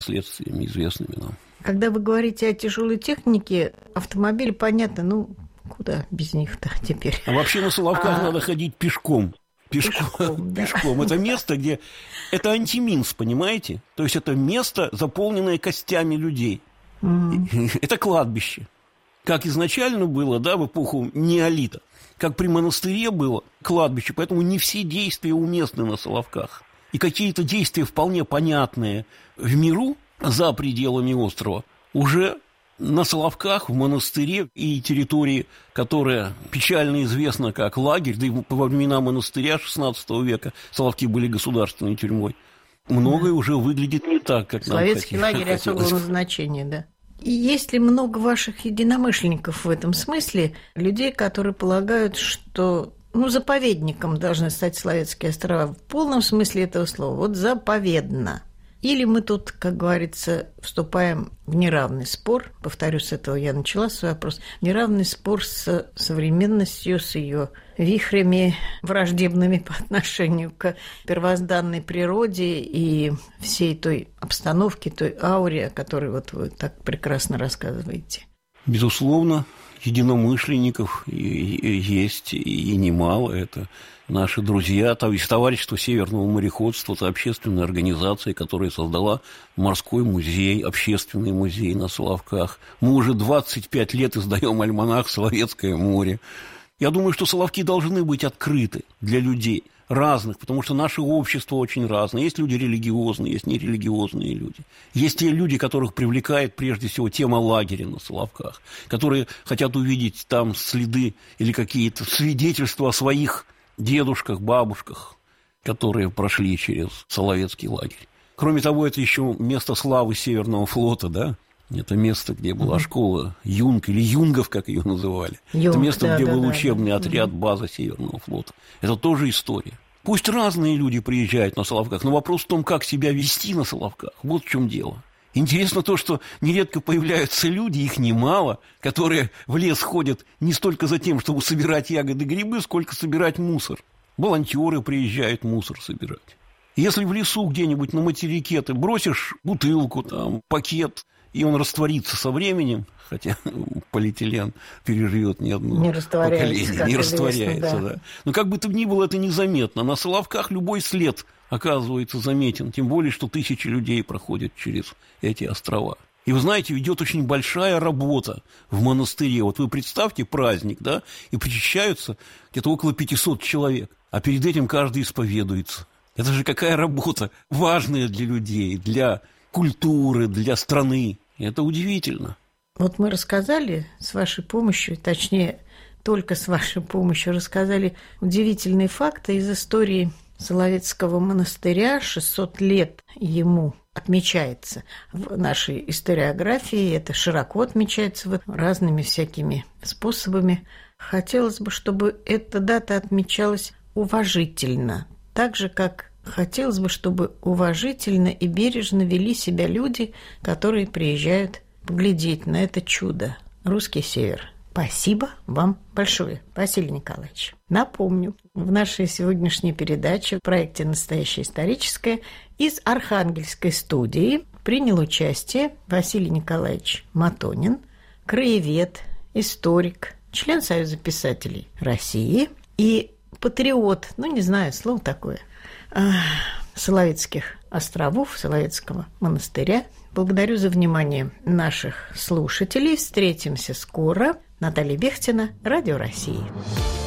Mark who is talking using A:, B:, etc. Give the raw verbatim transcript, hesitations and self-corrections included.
A: следствиями, известными нам.
B: Когда вы говорите о тяжелой технике, автомобиль, понятно, ну, куда без них-то теперь?
A: А вообще на Соловках а... надо ходить пешком. Пешком, пешком, да. пешком. Это место, где... Это антиминс, понимаете? То есть это место, заполненное костями людей. Mm. Это кладбище. Как изначально было, да, в эпоху неолита. Как при монастыре было кладбище. Поэтому не все действия уместны на Соловках. И какие-то действия вполне понятные в миру, за пределами острова, уже на Соловках, в монастыре и территории, которая печально известна как лагерь, да и во времена монастыря шестнадцатого века Соловки были государственной тюрьмой, многое да. уже выглядит не так, как
B: Советский
A: нам
B: лагерь особого назначения, да. И есть ли много ваших единомышленников в этом смысле, людей, которые полагают, что ну, заповедником должны стать Соловецкие острова в полном смысле этого слова, вот заповедно? Или мы тут, как говорится, вступаем в неравный спор, повторю, с этого я начала свой вопрос, неравный спор с современностью, с ее вихрями враждебными по отношению к первозданной природе и всей той обстановке, той ауре, о которой вот вы так прекрасно рассказываете.
A: Безусловно, единомышленников есть и немало. Это наши друзья, то есть товарищество Северного мореходства, это общественная организация, которая создала морской музей, общественный музей на Соловках. Мы уже двадцать пять лет издаем альманах «Соловецкое море». Я думаю, что Соловки должны быть открыты для людей разных, потому что наше общество очень разное. Есть люди религиозные, есть нерелигиозные люди. Есть те люди, которых привлекает прежде всего тема лагеря на Соловках, которые хотят увидеть там следы или какие-то свидетельства о своих дедушках, бабушках, которые прошли через Соловецкий лагерь. Кроме того, это еще место славы Северного флота, да? Это место, где была школа Юнг, или Юнгов, как ее называли. Юнг, это место, да, где да, был да, учебный да. отряд, база Северного флота. Это тоже история. Пусть разные люди приезжают на Соловках, но вопрос в том, как себя вести на Соловках. Вот в чем дело. Интересно то, что нередко появляются люди, их немало, которые в лес ходят не столько за тем, чтобы собирать ягоды и грибы, сколько собирать мусор. Волонтеры приезжают мусор собирать. Если в лесу где-нибудь на материке ты бросишь бутылку, там, пакет, и он растворится со временем, хотя полиэтилен переживет не одно не поколение, не растворяется. Да. Да. Но как бы то ни было, это незаметно. На Соловках любой след оказывается заметен, тем более, что тысячи людей проходят через эти острова. И вы знаете, идет очень большая работа в монастыре. Вот вы представьте праздник, да, и причащаются где-то около пятисот человек, а перед этим каждый исповедуется. Это же какая работа важная для людей, для культуры, для страны. Это удивительно.
B: Вот мы рассказали с вашей помощью, точнее, только с вашей помощью рассказали удивительные факты из истории Соловецкого монастыря. шестьсот лет ему отмечается в нашей историографии. Это широко отмечается разными всякими способами. Хотелось бы, чтобы эта дата отмечалась уважительно, так же, как хотелось бы, чтобы уважительно и бережно вели себя люди, которые приезжают поглядеть на это чудо. Русский север. Спасибо вам большое, Василий Николаевич. Напомню, в нашей сегодняшней передаче в проекте «Настоящее историческое» из Архангельской студии принял участие Василий Николаевич Матонин, краевед, историк, член Союза писателей России и патриот, ну, не знаю, слово такое, Соловецких островов, Соловецкого монастыря. Благодарю за внимание наших слушателей. Встретимся скоро. Наталья Бехтина, Радио России.